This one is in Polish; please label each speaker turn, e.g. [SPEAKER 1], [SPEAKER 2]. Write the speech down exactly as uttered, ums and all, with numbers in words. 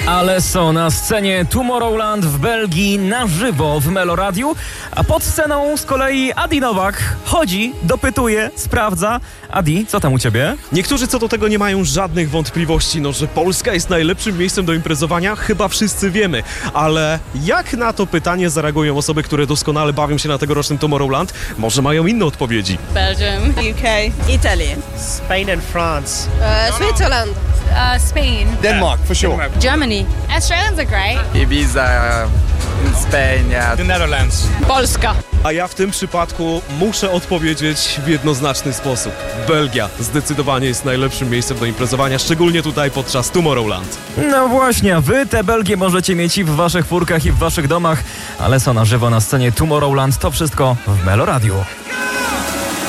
[SPEAKER 1] Alesso na scenie Tomorrowland w Belgii na żywo w Meloradiu, a pod sceną z kolei Adi Nowak chodzi, dopytuje, sprawdza. Adi, co tam u ciebie?
[SPEAKER 2] Niektórzy co do tego nie mają żadnych wątpliwości, no że Polska jest najlepszym miejscem do imprezowania, chyba wszyscy wiemy, ale jak na to pytanie zareagują osoby, które doskonale bawią się na tegorocznym Tomorrowland? Może mają inne odpowiedzi.
[SPEAKER 3] Belgium, U K, Italy,
[SPEAKER 4] Spain and France.
[SPEAKER 5] Uh, Switzerland.
[SPEAKER 6] Uh, Spain.
[SPEAKER 4] Denmark, for sure.
[SPEAKER 3] Germany.
[SPEAKER 6] Australians are great.
[SPEAKER 7] Ibiza, Spain, yeah.
[SPEAKER 4] The Netherlands.
[SPEAKER 3] Polska.
[SPEAKER 2] A ja w tym przypadku muszę odpowiedzieć w jednoznaczny sposób. Belgia zdecydowanie jest najlepszym miejscem do imprezowania, szczególnie tutaj podczas Tomorrowland.
[SPEAKER 1] No właśnie, a wy tę Belgię możecie mieć i w waszych furkach, i w waszych domach. Alesso na żywo na scenie Tomorrowland. To wszystko w Meloradiu.